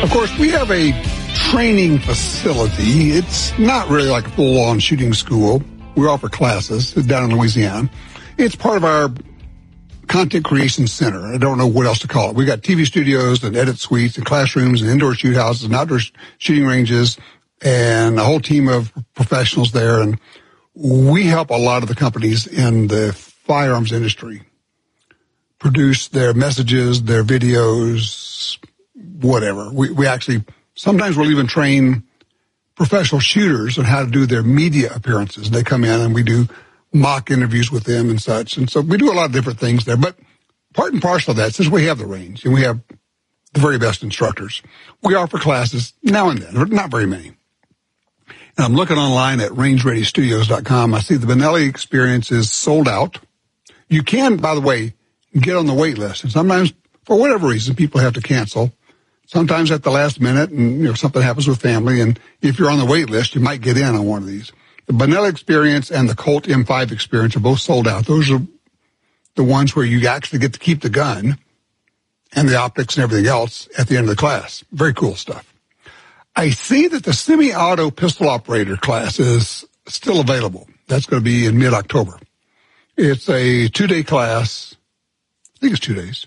Of course, we have a training facility. It's not really like a full-on shooting school. We offer classes down in Louisiana. It's part of our content creation center. I don't know what else to call it. We got TV studios and edit suites and classrooms and indoor shoot houses and outdoor shooting ranges and a whole team of professionals there. And we help a lot of the companies in the firearms industry produce their messages, their videos, whatever. We actually, sometimes we'll even train professional shooters on how to do their media appearances. They come in and we do mock interviews with them and such. And so we do a lot of different things there. But part and parcel of that, since we have the range and we have the very best instructors, we offer classes now and then, but not very many. And I'm looking online at rangereadystudios.com. I see the Benelli experience is sold out. You can, by the way, get on the wait list. And sometimes, for whatever reason, people have to cancel. Sometimes at the last minute, and something happens with family. And if you're on the wait list, you might get in on one of these. The Benelli experience and the Colt M5 experience are both sold out. Those are the ones where you actually get to keep the gun and the optics and everything else at the end of the class. Very cool stuff. I see that the semi-auto pistol operator class is still available. That's going to be in mid-October. It's a 2-day class. I think it's 2 days.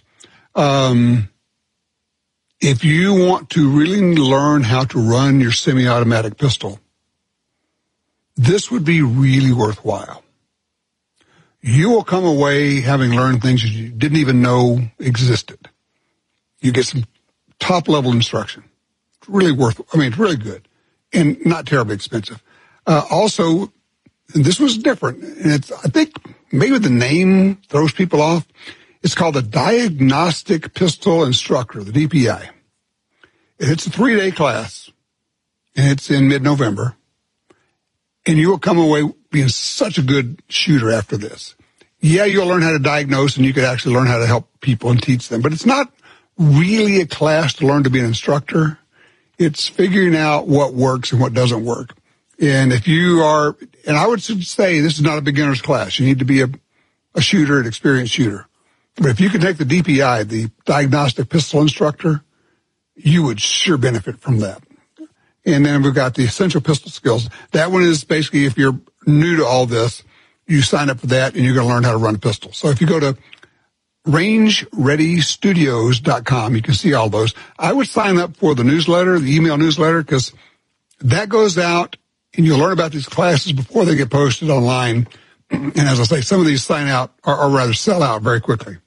If you want to really learn how to run your semi-automatic pistol, this would be really worthwhile. You will come away having learned things you didn't even know existed. You get some top-level instruction. It's really it's really good and not terribly expensive. Also, and this was different, and I think maybe the name throws people off. It's called the Diagnostic Pistol Instructor, the DPI. It's a 3-day class, and it's in mid-November. And you will come away being such a good shooter after this. Yeah, you'll learn how to diagnose, and you could actually learn how to help people and teach them. But it's not really a class to learn to be an instructor. It's figuring out what works and what doesn't work. And if you are, and I would say this is not a beginner's class. You need to be a shooter, an experienced shooter. But if you can take the DPI, the Diagnostic Pistol Instructor, you would sure benefit from that. And then we've got the Essential Pistol Skills. That one is basically, if you're new to all this, you sign up for that and you're going to learn how to run a pistol. So if you go to rangereadystudios.com, you can see all those. I would sign up for the newsletter, the email newsletter, because that goes out and you'll learn about these classes before they get posted online. And as I say, some of these sell out very quickly.